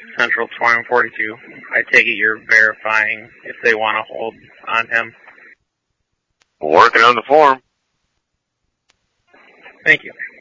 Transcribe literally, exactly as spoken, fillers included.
Central Swarm forty-two. I take it you're verifying if they want to hold on him. Working on the form. Thank you.